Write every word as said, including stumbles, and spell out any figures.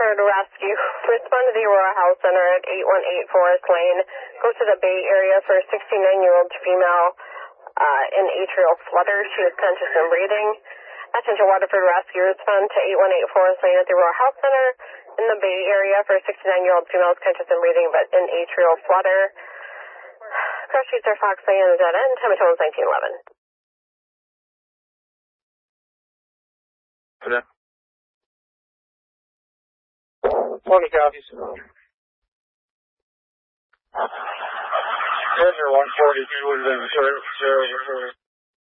Waterford Rescue. Respond to the Aurora Health Center at eight one eight Forest Lane. Go to the Bay Area for a sixty-nine-year-old female uh, in atrial flutter. She is conscious and breathing. Attention Waterford Rescue. Respond to eight one eight Forest Lane at the Aurora Health Center in the Bay Area for a sixty-nine-year-old female conscious and breathing but in atrial flutter. Crash sheets are Fox Lane and dead end. Time of total is nineteen eleven. Yeah. twenty copies. Treasure one forty-two was in service.